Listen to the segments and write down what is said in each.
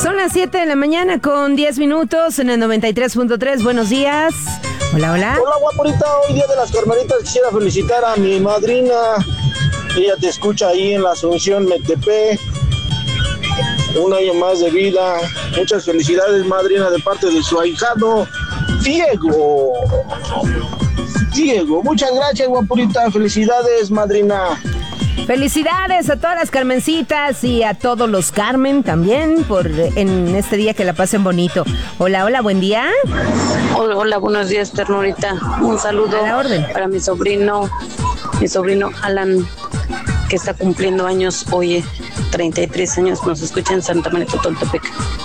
Son las 7 de la mañana con 10 minutos en el 93.3. Buenos días. Hola, hola. Hola, guaporita. Hoy día de las Carmelitas quisiera felicitar a mi madrina. Ella te escucha ahí en la Asunción Metepec. Un año más de vida. Muchas felicidades, madrina, de parte de su ahijado Diego. Diego, muchas gracias, guaporita. Felicidades, madrina. Felicidades a todas las Carmencitas y a todos los Carmen también en este día, que la pasen bonito. Hola, hola, buen día. Hola, buenos días, ternurita. Un saludo a la orden para mi sobrino Alan, que está cumpliendo años hoy, 33 años. Nos escucha en Santa María Totoltepec.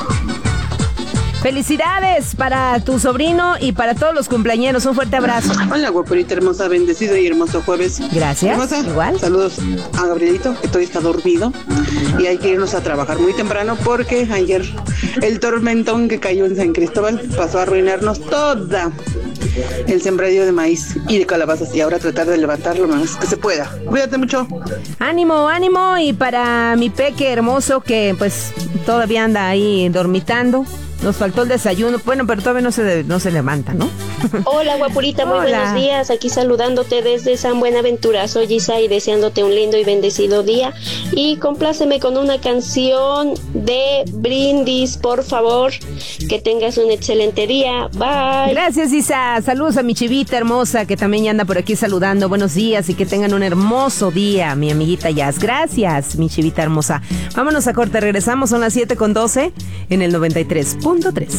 Felicidades para tu sobrino y para todos los cumpleañeros. Un fuerte abrazo. Hola, guaporita hermosa, bendecido y hermoso jueves. Gracias. Hermosa, igual. Saludos a Gabrielito, que todavía está dormido. Y hay que irnos a trabajar muy temprano porque ayer el tormentón que cayó en San Cristóbal pasó a arruinarnos toda el sembradío de maíz y de calabazas. Y ahora tratar de levantar lo más que se pueda. Cuídate mucho. Ánimo, ánimo. Y para mi peque hermoso, que pues todavía anda ahí dormitando. Nos faltó el desayuno, bueno, pero todavía no se levanta, ¿no? Hola, guapurita, muy Hola. buenos días. Aquí saludándote desde San Buenaventura. Soy Isa y deseándote un lindo y bendecido día. Y compláceme con una canción de Brindis, por favor. Que tengas un excelente día. Bye. Gracias, Isa. Saludos a mi chivita hermosa, que también ya anda por aquí saludando. Buenos días y que tengan un hermoso día, mi amiguita Jazz. Gracias, mi chivita hermosa. Vámonos a corte, regresamos, son las 7:12 en el 93.3.